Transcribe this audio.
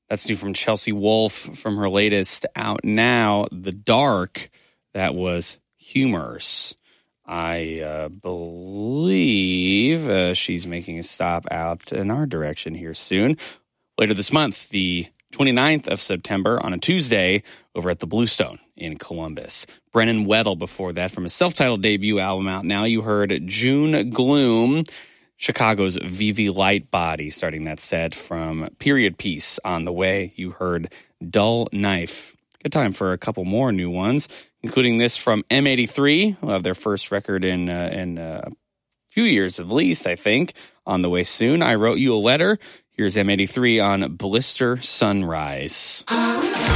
That's new from Chelsea Wolfe from her latest out now, The Dark. That was Humors. I believe she's making a stop out in our direction here soon. Later this month, the 29th of September on a Tuesday over at the Bluestone in Columbus. Brennan Weddle before that from his self-titled debut album out now. You heard June Gloom, Chicago's Vivi Lightbody starting that set from Period Piece on the way. You heard Dull Knife. Good time for a couple more new ones, including this from M83, who have their first record in a few years at least, I think, on the way soon. I Wrote You a Letter. Here's M83 on Blister Sunrise.